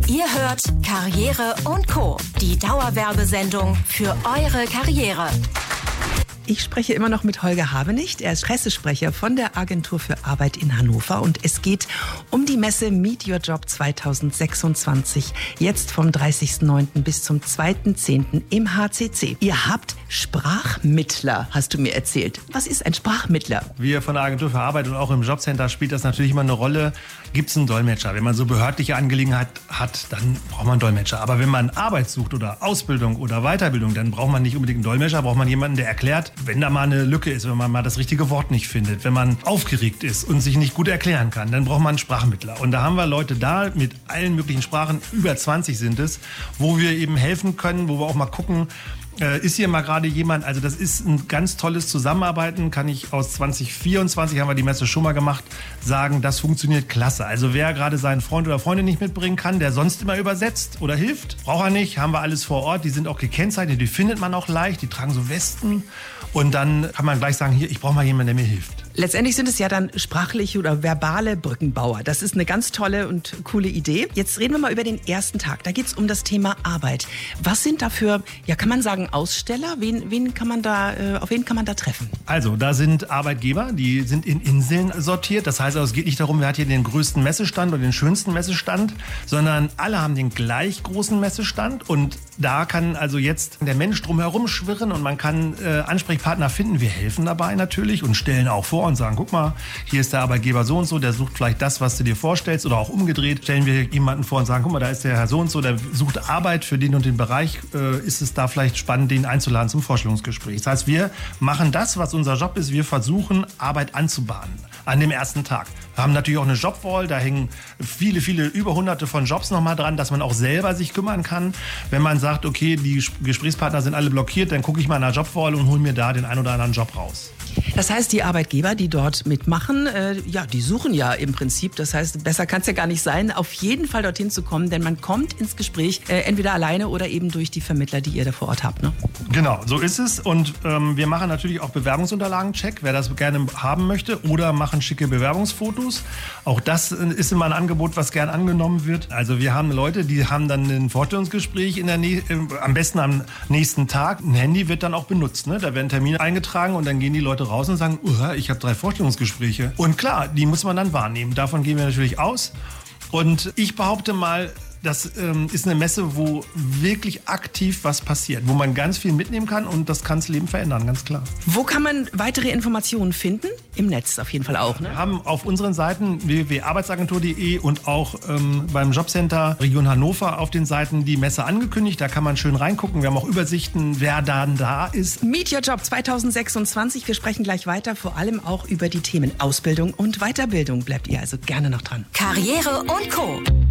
Ihr hört Karriere und Co., die Dauerwerbesendung für eure Karriere. Ich spreche immer noch mit Holger Habenicht. Er ist Pressesprecher von der Agentur für Arbeit in Hannover. Und es geht um die Messe Meet Your Job 2026. Jetzt vom 30.09. bis zum 2.10. im HCC. Ihr habt Sprachmittler, hast du mir erzählt. Was ist ein Sprachmittler? Wir von der Agentur für Arbeit und auch im Jobcenter spielt das natürlich immer eine Rolle. Gibt es einen Dolmetscher? Wenn man so behördliche Angelegenheiten hat, dann braucht man einen Dolmetscher. Aber wenn man Arbeit sucht oder Ausbildung oder Weiterbildung, dann braucht man nicht unbedingt einen Dolmetscher, braucht man jemanden, der erklärt, wenn da mal eine Lücke ist, wenn man mal das richtige Wort nicht findet, wenn man aufgeregt ist und sich nicht gut erklären kann, dann braucht man einen Sprachmittler. Und da haben wir Leute da mit allen möglichen Sprachen, über 20 sind es, wo wir eben helfen können, wo wir auch mal gucken, ist hier mal gerade jemand, also das ist ein ganz tolles Zusammenarbeiten, kann ich aus 2024, haben wir die Messe schon mal gemacht, sagen, das funktioniert klasse. Also wer gerade seinen Freund oder Freundin nicht mitbringen kann, der sonst immer übersetzt oder hilft, braucht er nicht, haben wir alles vor Ort, die sind auch gekennzeichnet, die findet man auch leicht, die tragen so Westen und dann kann man gleich sagen, hier, ich brauche mal jemanden, der mir hilft. Letztendlich sind es ja dann sprachliche oder verbale Brückenbauer. Das ist eine ganz tolle und coole Idee. Jetzt reden wir mal über den ersten Tag. Da geht es um das Thema Arbeit. Was sind da für, ja kann man sagen, Aussteller? Auf wen kann man da treffen? Also, da sind Arbeitgeber, die sind in Inseln sortiert. Das heißt, es geht nicht darum, wer hat hier den größten Messestand oder den schönsten Messestand, sondern alle haben den gleich großen Messestand und da kann also jetzt der Mensch drumherum schwirren und man kann Ansprechpartner finden. Wir helfen dabei natürlich und stellen auch vor und sagen, guck mal, hier ist der Arbeitgeber so und so, der sucht vielleicht das, was du dir vorstellst oder auch umgedreht. Stellen wir jemanden vor und sagen, guck mal, da ist der Herr so und so, der sucht Arbeit für den und den Bereich. Ist es da vielleicht spannend, den einzuladen zum Vorstellungsgespräch? Das heißt, wir machen das, was unser Job ist. Wir versuchen, Arbeit anzubahnen an dem ersten Tag. Wir haben natürlich auch eine Jobwall, da hängen viele, über hunderte von Jobs nochmal dran, dass man auch selber sich kümmern kann. Wenn man sagt, okay, die Gesprächspartner sind alle blockiert, dann gucke ich mal in der Jobwall und hole mir da den ein oder anderen Job raus. Das heißt, die Arbeitgeber, die dort mitmachen, die suchen ja im Prinzip. Das heißt, besser kann es ja gar nicht sein, auf jeden Fall dorthin zu kommen, denn man kommt ins Gespräch entweder alleine oder eben durch die Vermittler, die ihr da vor Ort habt, ne? Genau, so ist es. Und wir machen natürlich auch Bewerbungsunterlagen-Check, wer das gerne haben möchte, oder machen schicke Bewerbungsfotos. Auch das ist immer ein Angebot, was gern angenommen wird. Also wir haben Leute, die haben dann ein Vorstellungsgespräch am besten am nächsten Tag. Ein Handy wird dann auch benutzt, ne? Da werden Termine eingetragen und dann gehen die Leute raus und sagen, ich habe 3 Vorstellungsgespräche. Und klar, die muss man dann wahrnehmen. Davon gehen wir natürlich aus. Und ich behaupte mal, das ist eine Messe, wo wirklich aktiv was passiert, wo man ganz viel mitnehmen kann und das kann das Leben verändern, ganz klar. Wo kann man weitere Informationen finden? Im Netz auf jeden Fall auch, ne? Wir haben auf unseren Seiten www.arbeitsagentur.de und auch beim Jobcenter Region Hannover auf den Seiten die Messe angekündigt. Da kann man schön reingucken. Wir haben auch Übersichten, wer dann da ist. Meet Your Job 2026. Wir sprechen gleich weiter, vor allem auch über die Themen Ausbildung und Weiterbildung. Bleibt ihr also gerne noch dran. Karriere und Co.